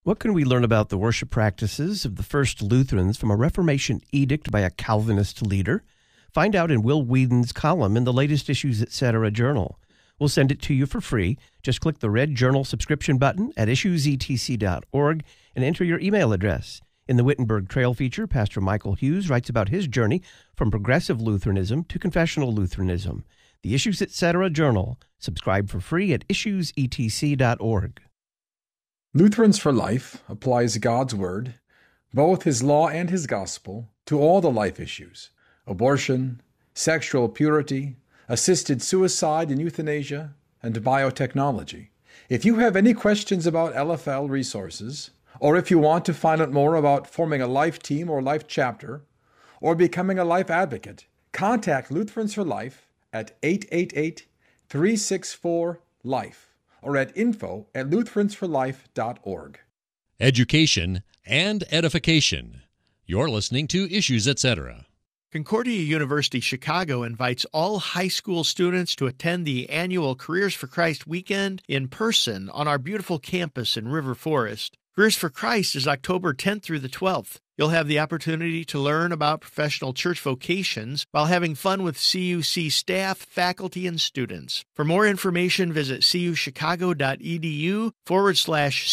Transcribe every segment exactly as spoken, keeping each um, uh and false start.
What can we learn about the worship practices of the first Lutherans from a Reformation edict by a Calvinist leader? Find out in Will Whedon's column in the latest Issues Etc. journal. We'll send it to you for free. Just click the red journal subscription button at issues e t c dot org and enter your email address. In the Wittenberg Trail feature, Pastor Michael Hughes writes about his journey from progressive Lutheranism to confessional Lutheranism. The Issues Etc. journal. Subscribe for free at issues e t c dot org. Lutherans for Life applies God's Word, both His law and His gospel, to all the life issues: abortion, sexual purity, assisted suicide and euthanasia, and biotechnology. If you have any questions about L F L resources, or if you want to find out more about forming a life team or life chapter, or becoming a life advocate, contact Lutherans for Life at eight eight eight, three six four, LIFE. or at info at lutherans for life dot org. Education and edification. You're listening to Issues Etc. Concordia University Chicago invites all high school students to attend the annual Careers for Christ weekend in person on our beautiful campus in River Forest. Careers for Christ is October tenth through the twelfth. You'll have the opportunity to learn about professional church vocations while having fun with C U C staff, faculty, and students. For more information, visit cuchicago.edu forward slash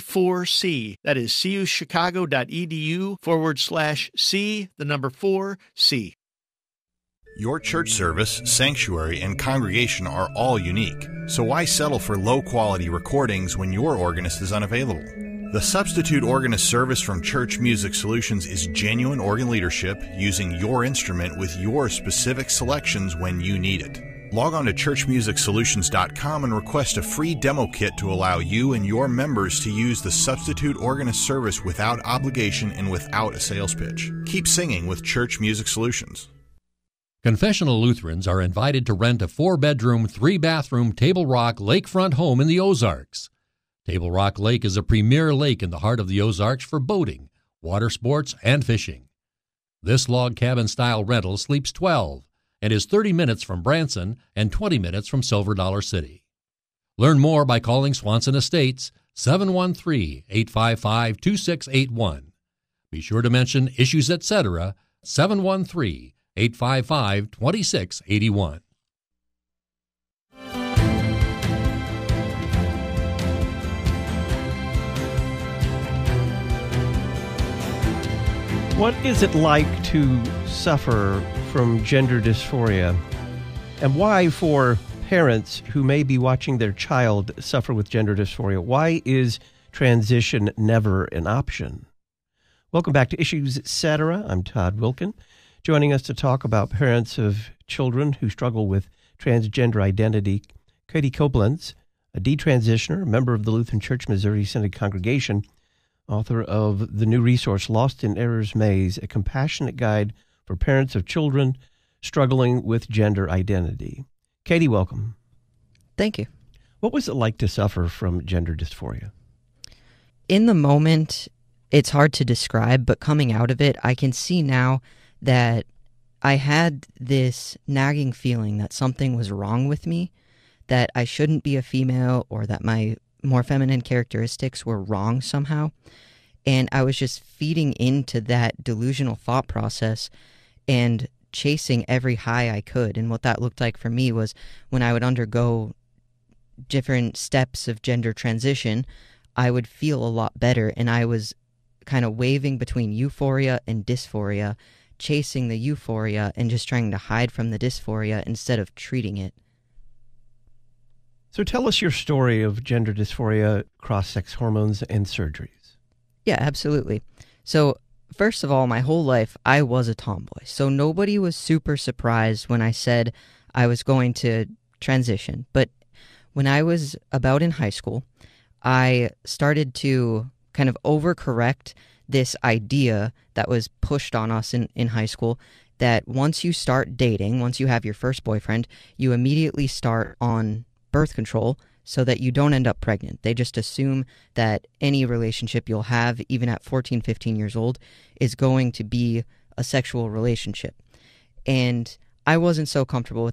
C4C. That is cuchicago.edu forward slash C, the number four, C. Your church service, sanctuary, and congregation are all unique, so why settle for low-quality recordings when your organist is unavailable? The Substitute Organist service from Church Music Solutions is genuine organ leadership using your instrument with your specific selections when you need it. Log on to church music solutions dot com and request a free demo kit to allow you and your members to use the Substitute Organist service without obligation and without a sales pitch. Keep singing with Church Music Solutions. Confessional Lutherans are invited to rent a four-bedroom, three-bathroom Table Rock lakefront home in the Ozarks. Table Rock Lake is a premier lake in the heart of the Ozarks for boating, water sports, and fishing. This log cabin-style rental sleeps twelve and is thirty minutes from Branson and twenty minutes from Silver Dollar City. Learn more by calling Swanson Estates, seven one three, eight five five, two six eight one. Be sure to mention Issues Etc., seven one three, eight five five, two six eight one. What is it like to suffer from gender dysphoria? And why, for parents who may be watching their child suffer with gender dysphoria, why is transition never an option? Welcome back to Issues Etc. I'm Todd Wilkin. Joining us to talk about parents of children who struggle with transgender identity, Katie Koblenz, a detransitioner, a member of the Lutheran Church Missouri Synod Congregation, author of the new resource, Lost in Error's Maze, a compassionate guide for parents of children struggling with gender identity. Katie, welcome. Thank you. What was it like to suffer from gender dysphoria? In the moment, it's hard to describe, but coming out of it, I can see now that I had this nagging feeling that something was wrong with me, that I shouldn't be a female, or that my more feminine characteristics were wrong somehow. And I was just feeding into that delusional thought process and chasing every high I could. And what that looked like for me was when I would undergo different steps of gender transition, I would feel a lot better. And I was kind of waving between euphoria and dysphoria, chasing the euphoria and just trying to hide from the dysphoria instead of treating it. So tell us your story of gender dysphoria, cross-sex hormones, and surgeries. Yeah, absolutely. So first of all, my whole life, I was a tomboy. So nobody was super surprised when I said I was going to transition. But when I was about in high school, I started to kind of overcorrect this idea that was pushed on us in, in high school that once you start dating, once you have your first boyfriend, you immediately start on birth control so that you don't end up pregnant. They just assume that any relationship you'll have, even at fourteen, fifteen years old, is going to be a sexual relationship. And I wasn't so comfortable with that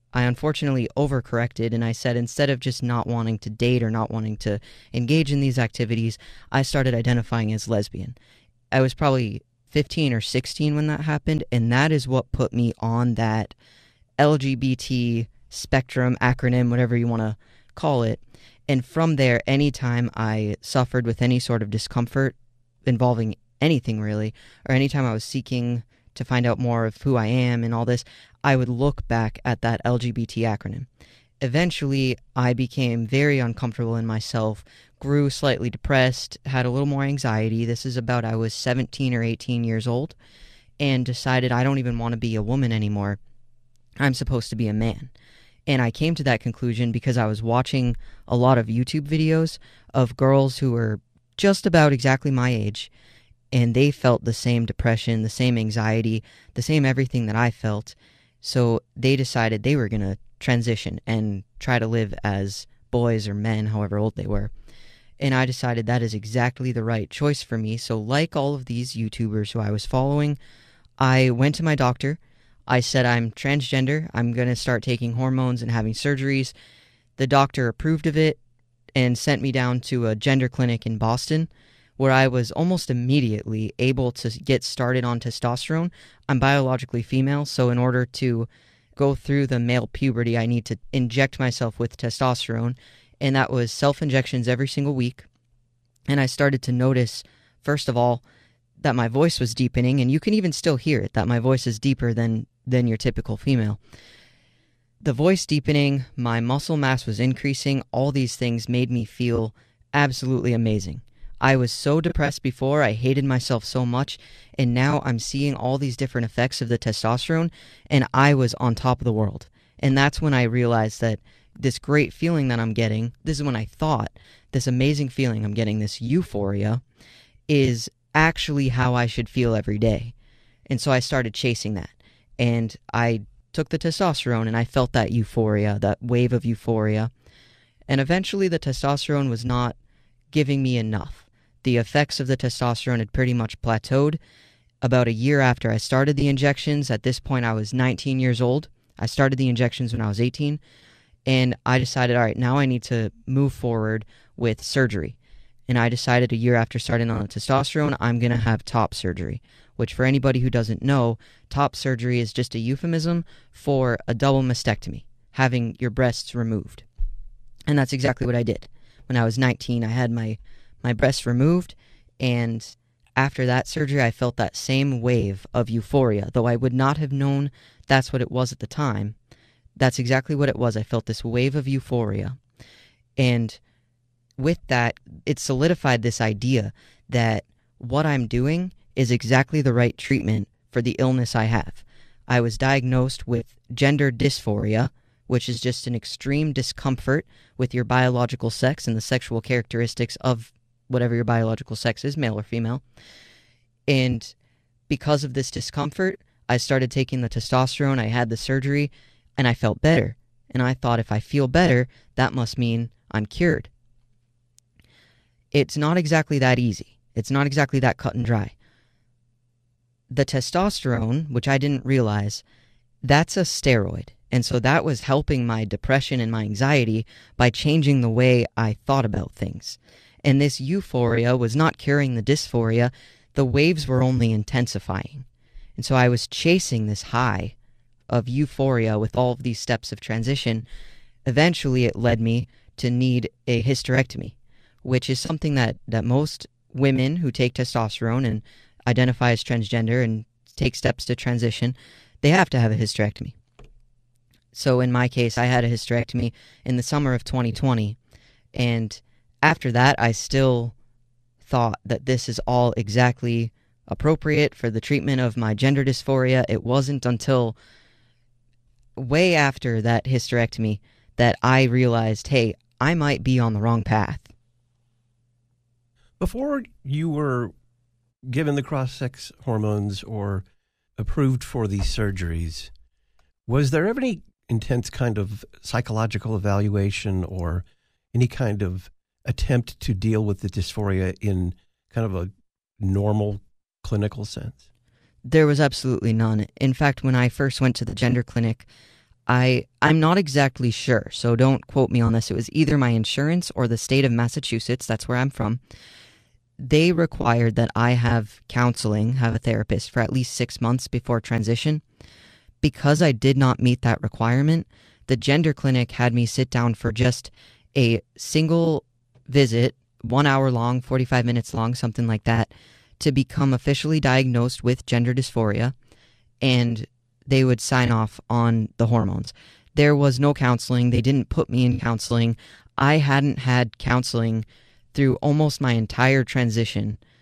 I unfortunately overcorrected, and I said instead of just not wanting to date or not wanting to engage in these activities, I started identifying as lesbian. I was probably fifteen or sixteen when that happened, and that is what put me on that L G B T spectrum, acronym, whatever you want to call it. And from there, anytime I suffered with any sort of discomfort involving anything really, or anytime I was seeking to find out more of who I am and all this, I would look back at that L G B T acronym. Eventually, I became very uncomfortable in myself, grew slightly depressed, had a little more anxiety. This is about I was seventeen or eighteen years old, and decided I don't even want to be a woman anymore. I'm supposed to be a man. And I came to that conclusion because I was watching a lot of YouTube videos of girls who were just about exactly my age, and they felt the same depression, the same anxiety, the same everything that I felt. So they decided they were going to transition and try to live as boys or men, however old they were. And I decided that is exactly the right choice for me. So like all of these YouTubers who I was following, I went to my doctor. I said, I'm transgender. I'm going to start taking hormones and having surgeries. The doctor approved of it and sent me down to a gender clinic in Boston, where I was almost immediately able to get started on testosterone. I'm biologically female, so in order to go through the male puberty, I need to inject myself with testosterone, and that was self-injections every single week. And I started to notice, first of all, that my voice was deepening, and you can even still hear it, that my voice is deeper than, than your typical female. The voice deepening, my muscle mass was increasing, all these things made me feel absolutely amazing. I was so depressed before, I hated myself so much, and now I'm seeing all these different effects of the testosterone, and I was on top of the world. And that's when I realized that this great feeling that I'm getting, this is when I thought, this amazing feeling I'm getting, this euphoria, is actually how I should feel every day. And so I started chasing that. And I took the testosterone, and I felt that euphoria, that wave of euphoria. And eventually the testosterone was not giving me enough. The effects of the testosterone had pretty much plateaued. About a year after I started the injections, at this point I was nineteen years old. I started the injections when I was eighteen, and I decided, all right, now I need to move forward with surgery. And I decided a year after starting on the testosterone, I'm going to have top surgery, which for anybody who doesn't know, top surgery is just a euphemism for a double mastectomy, having your breasts removed. And that's exactly what I did. When I was nineteen, I had my my breasts removed, and after that surgery, I felt that same wave of euphoria, though I would not have known that's what it was at the time. That's exactly what it was. I felt this wave of euphoria, and with that, it solidified this idea that what I'm doing is exactly the right treatment for the illness I have. I was diagnosed with gender dysphoria, which is just an extreme discomfort with your biological sex and the sexual characteristics of whatever your biological sex is, male or female. And because of this discomfort, I started taking the testosterone, I had the surgery, and I felt better. And I thought if I feel better, that must mean I'm cured. It's not exactly that easy. It's not exactly that cut and dry. The testosterone, which I didn't realize, that's a steroid. And so that was helping my depression and my anxiety by changing the way I thought about things. And this euphoria was not curing the dysphoria. The waves were only intensifying. And so I was chasing this high of euphoria with all of these steps of transition. Eventually it led me to need a hysterectomy, which is something that, that most women who take testosterone and identify as transgender and take steps to transition, they have to have a hysterectomy. So in my case, I had a hysterectomy in the summer of twenty twenty, and after that, I still thought that this is all exactly appropriate for the treatment of my gender dysphoria. It wasn't until way after that hysterectomy that I realized, hey, I might be on the wrong path. Before you were given the cross-sex hormones or approved for these surgeries, was there ever any intense kind of psychological evaluation or any kind of attempt to deal with the dysphoria in kind of a normal clinical sense? There was absolutely none. In fact, when I first went to the gender clinic, I, I'm not exactly sure, so don't quote me on this. It was either my insurance or the state of Massachusetts, that's where I'm from. They required that I have counseling, have a therapist for at least six months before transition. Because I did not meet that requirement, the gender clinic had me sit down for just a single visit, one hour long, forty-five minutes long, something like that, to become officially diagnosed with gender dysphoria, and they would sign off on the hormones. There was no counseling. They didn't put me in counseling. I hadn't had counseling through almost my entire transition